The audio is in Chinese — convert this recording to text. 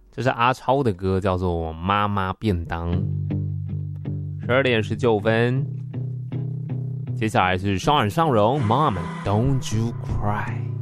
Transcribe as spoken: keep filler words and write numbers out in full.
这是阿超的歌，叫做《妈妈便当》。十二点十九分，接下来是双耳尚荣 ，Mom Don't You Cry。